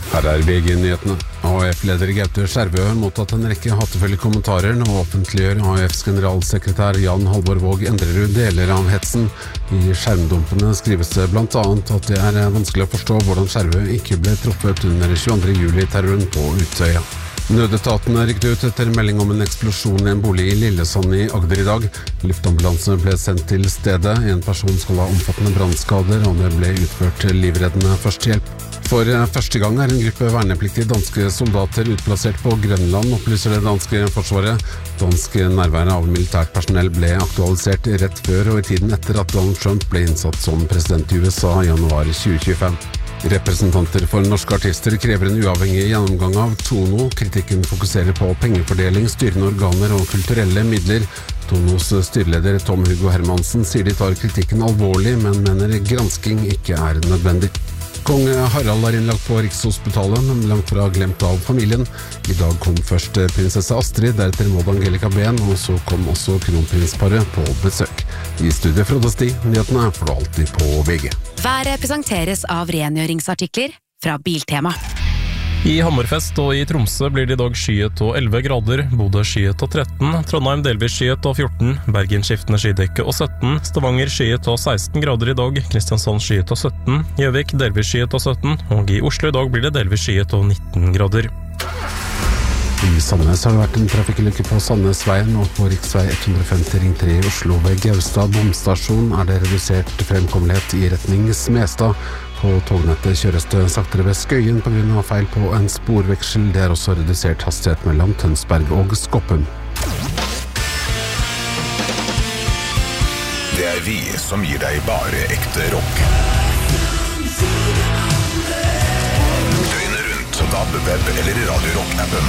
Her VG-nyhetene. AF-leder Gaute Skjervø har mottatt en rekke hatefulle kommentarer. Nå offentliggjør AFs generalsekretær Jan Halvor Våg Endrerud deler av hetsen. I skjermdumpene skrives det blant annet at det vanskelig å forstå hvordan Skjervø ikke ble truffet under 22. juli-terroren på Utøya. Nødetatene rykte ut etter melding om en eksplosjon i en bolig i Lillesand i Agder i dag. Luftambulanse ble sendt til stedet. En person skal ha omfattende brannskader, og det ble utført livreddende førstehjelp. For første gang en gruppe vernepliktige danske soldater utplassert på Grønland, opplyser det danske forsvaret. Dansk nærvær av militært personell ble aktualisert rett før og i tiden etter at Donald Trump ble innsatt som president i USA i januar 2025. Representanter for norske artister krever en uavhengig gjennomgang av Tono. Kritikken fokuserer på pengefordeling, styrende organer og kulturelle midler. Tonos styreleder Tom Hugo Hermansen sier de tar kritikken alvorlig, men mener gransking ikke er nødvendig. Kong Harald er innlagt på Rikshospitalet, men langt fra glemt av familien. I dag kom først prinsesse Astrid, deretter Maud Angelica Ben, og så kom også kronprinsparet på besøk. I studiet Frode Sti, nyhetene får du alltid på VG. Været presenteres av rengjøringsartikler fra Biltema. I Hammerfest og i Tromsø blir det i dag skyet og 11 grader, Bodø skyet og 13, Trondheim delvis skyet og 14, Bergen skiftende skydekke og 17, Stavanger skyet og 16 grader i dag, Kristiansand skyet og 17, Gjøvik delvis skyet og 17, og i Oslo i dag blir det delvis skyet og 19 grader. I Sandnes har det vært en trafikkulykke på Sandnesveien og på riksvei 150 ring 3 i Oslo. Ved Gaustad bomstasjon er det redusert fremkommelighet i retning Smestad. På tognettet kjøres det saktere ved Skøyen på grunn av feil på en sporveksel. Det er også redusert hastighet mellom Tønsberg og Skoppum. Det er vi som gir deg bare ekte rock. Døgnet rundt, DAB, web eller Radio Rock-appen.